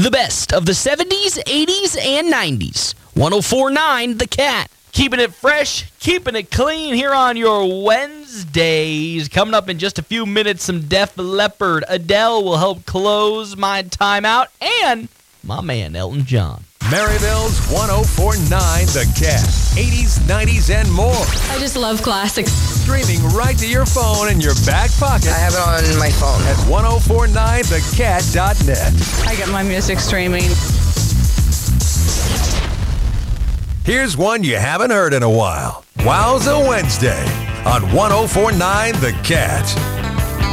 The best of the 70s, 80s, and 90s. 104.9 The Cat. Keeping it fresh, keeping it clean here on your Wednesdays. Coming up in just a few minutes, some Def Leppard. Adele will help close my time out, and my man Elton John. Maryville's 104.9 The Cat. 80s, 90s, and more. I just love classics. Streaming right to your phone in your back pocket. I have it on my phone. At 1049thecat.net. I get my music streaming. Here's one you haven't heard in a while. Wowza Wednesday on 1049 The Cat.